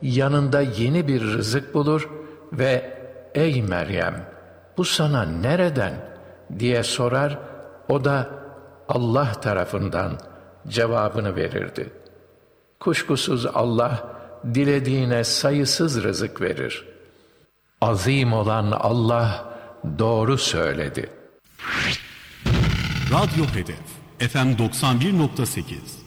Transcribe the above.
yanında yeni bir rızık bulur ve ''Ey Meryem, bu sana nereden?'' diye sorar, o da Allah tarafından cevabını verirdi. Kuşkusuz Allah dilediğine sayısız rızık verir. Azim olan Allah doğru söyledi. Radyo Hedef FM 91.8